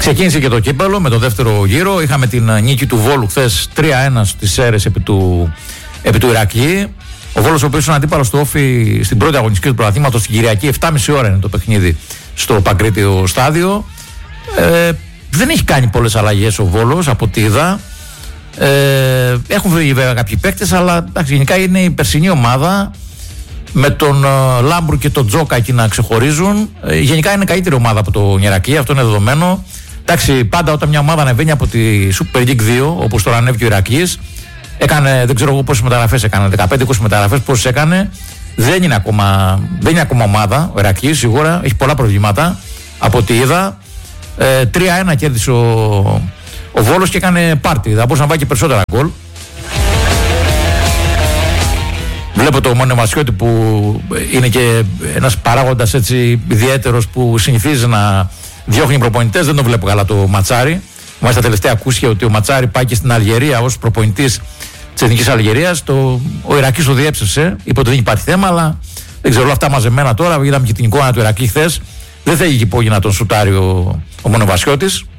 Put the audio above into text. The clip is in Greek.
Ξεκίνησε και το κύπελλο με το δεύτερο γύρο. Είχαμε την νίκη του Βόλου χθες 3-1 στις Σέρρες επί του Ηρακλή. Ο Βόλος, ο οποίος είναι αντίπαλος του Όφη στην πρώτη αγωνιστική του πρωταθλήματος, την Κυριακή, 7.30 ώρα είναι το παιχνίδι στο Παγκρίτιο στάδιο. Δεν έχει κάνει πολλές αλλαγές ο Βόλος από ό,τι είδα. Έχουν βγει βέβαια κάποιοι παίκτες, αλλά εντάξει, γενικά είναι η περσινή ομάδα με τον Λάμπρου και τον Τζόκα εκεί να ξεχωρίζουν. Γενικά είναι καλύτερη ομάδα από το Ηρακλή, αυτό είναι δεδομένο. Εντάξει, πάντα όταν μια ομάδα ανεβαίνει από τη Super League 2, όπως τώρα ανέβηκε ο Ηρακλής, έκανε, δεν ξέρω εγώ πόσες μεταγραφές έκανε, 15-20 μεταγραφές, πόσες έκανε. Δεν είναι ακόμα ομάδα ο Ηρακλής, σίγουρα έχει πολλά προβλήματα από ό,τι είδα. 3-1 κέρδισε ο Βόλος και έκανε πάρτι. Θα μπορούσε να βάλει και περισσότερα γκολ. Βλέπω το Μονεμασιώτη που είναι και ένας παράγοντας έτσι ιδιαίτερος που συνηθίζει να διώχνει προπονητές. Δεν το βλέπω καλά το Ματσάρι. Μάλιστα τελευταία ακούστηκε ότι ο Ματσάρι πάει και στην Αλγερία ως προπονητής της Εθνικής Αλγερίας. Ο Ηρακλής το διέψευσε, είπε ότι δεν υπάρχει θέμα, αλλά δεν ξέρω, όλα αυτά μαζεμένα τώρα. Είδαμε και την εικόνα του Ηρακλή χθες. Δεν θέλει και υπόγει να τον σουτάρει ο Μονεμασιώτης.